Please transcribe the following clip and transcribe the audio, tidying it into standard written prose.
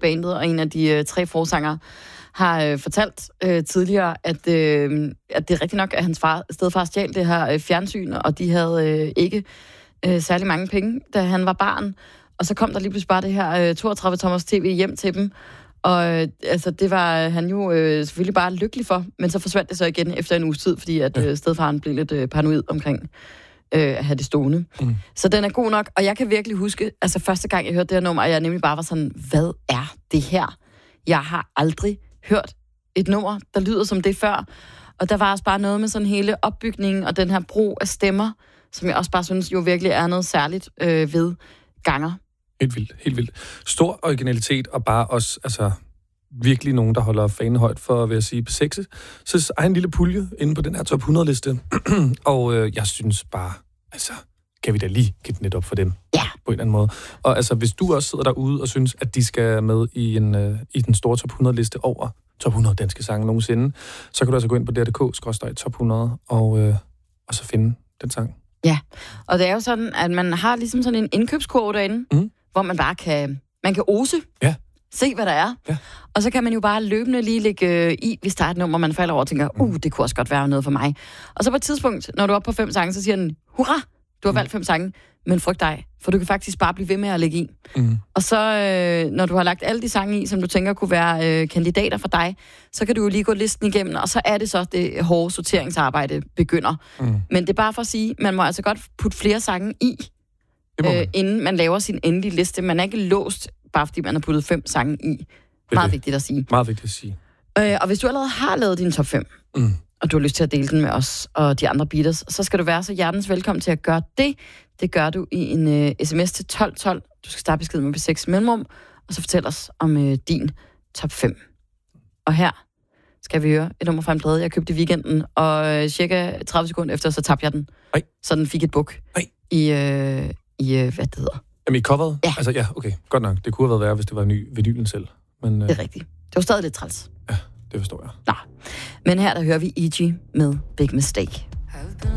bandet, og en af de 3 forsangere har fortalt tidligere, at det er rigtigt nok, at hans stedfar stjal det her fjernsyn, og de havde ikke særlig mange penge, da han var barn. Og så kom der lige pludselig bare det her 32-tommers tv hjem til dem. Og altså, det var han jo selvfølgelig bare lykkelig for, men så forsvandt det så igen efter en uges tid, fordi at stedfaren blev lidt paranoid omkring at have det stående. Så den er god nok, og jeg kan virkelig huske, altså første gang jeg hørte det her nummer, og jeg nemlig bare var sådan, hvad er det her? Jeg har aldrig hørt et nummer, der lyder som det før. Og der var også bare noget med sådan hele opbygningen og den her brug af stemmer, som jeg også bare synes jo virkelig er noget særligt ved Ganger. Helt vildt, helt vildt. Stor originalitet, og bare også, altså, virkelig nogen, der holder fanen højt for, vil jeg sige, P6. Så er en lille pulje inde på den her top 100-liste. Og jeg synes bare, altså, kan vi da lige give den lidt op for dem? Ja. På en eller anden måde. Og altså, hvis du også sidder derude og synes, at de skal med i den store top 100-liste over top 100 danske sange nogensinde, så kan du altså gå ind på dr.dk/top 100 og så finde den sang. Ja, og det er jo sådan, at man har ligesom sådan en indkøbskurve derinde, hvor man bare kan ose, se hvad der er, og så kan man jo bare løbende lige lægge i, hvis der er et nummer, man falder over og tænker, det kunne også godt være noget for mig. Og så på et tidspunkt, når du er oppe på 5 sange, så siger den, hurra, du har valgt 5 sange, men frygt dig, for du kan faktisk bare blive ved med at lægge i. Og så, når du har lagt alle de sange i, som du tænker kunne være kandidater for dig, så kan du jo lige gå listen igennem, og så er det så, det hårde sorteringsarbejde begynder. Men det er bare for at sige, man må altså godt putte flere sange i, inden man laver sin endelige liste. Man er ikke låst, bare fordi man har puttet 5 sange i. Meget vigtigt at sige. Meget vigtigt at sige. Og hvis du allerede har lavet din top 5, og du har lyst til at dele den med os og de andre beaters, så skal du være så hjertens velkommen til at gøre det. Det gør du i en sms til 1212. Du skal starte beskeden med P6 mellemrum, og så fortæl os om din top 5. Og her skal vi høre et nummer fra en plade, jeg købte i weekenden, og cirka 30 sekunder efter, så tabte jeg den. Så den fik et buk i hvad det hedder. Jamen i coveret? Ja. Altså ja, okay, godt nok. Det kunne have været værre, hvis det var ny vinylen selv. Men, det er rigtigt. Det var stadig lidt træls. Ja, det forstår jeg. Nå. Men her der hører vi E.G. med Big Mistake.